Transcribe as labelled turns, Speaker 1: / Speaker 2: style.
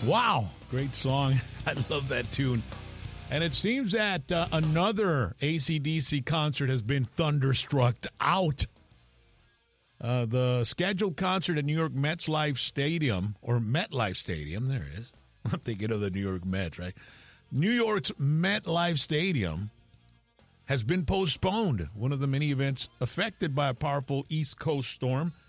Speaker 1: Wow, great song. I love that tune. And it seems that another AC/DC concert has been thunderstruck out. The scheduled concert at New York MetLife Stadium, or MetLife Stadium, there it is. I'm thinking of the New York Mets, right? New York's MetLife Stadium has been postponed. One of the many events affected by a powerful East Coast storm